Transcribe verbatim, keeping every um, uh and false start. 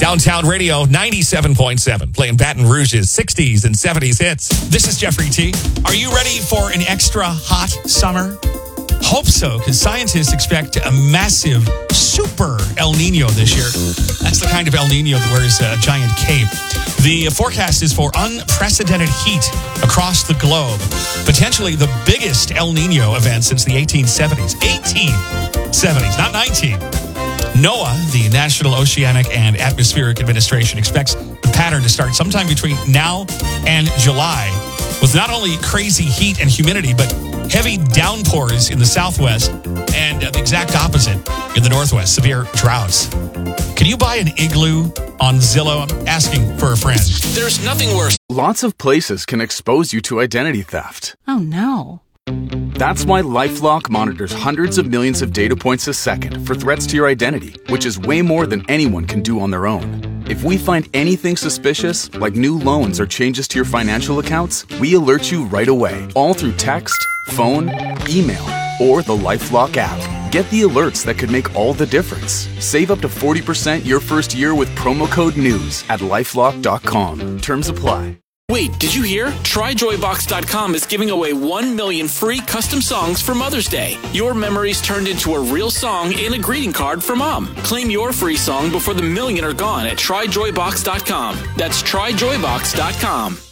Downtown Radio ninety-seven point seven, playing Baton Rouge's sixties and seventies hits. This is Jeffrey T. Are you ready for an extra hot summer? Hope so, because scientists expect a massive super El Nino this year. That's the kind of El Nino that wears a giant cape. The forecast is for unprecedented heat across the globe. Potentially the biggest El Nino event since the eighteen seventies. eighteen seventies, not nineteen. NOAA, the National Oceanic and Atmospheric Administration, expects the pattern to start sometime between now and July, with not only crazy heat and humidity, but heavy downpours in the southwest and the exact opposite in the northwest, severe droughts. Can you buy an igloo on Zillow? I'm asking for a friend. There's nothing worse. Lots of places can expose you to identity theft. Oh, no. That's why LifeLock monitors hundreds of millions of data points a second for threats to your identity, which is way more than anyone can do on their own. If we find anything suspicious, like new loans or changes to your financial accounts, we alert you right away, all through text, phone, email, or the LifeLock app. Get the alerts that could make all the difference. Save up to forty percent your first year with promo code NEWS at lifelock dot com. Terms apply. Wait, did you hear? Try Joy Box dot com is giving away one million free custom songs for Mother's Day. Your memories turned into a real song in a greeting card for Mom. Claim your free song before the million are gone at Try Joy Box dot com. That's Try Joy Box dot com.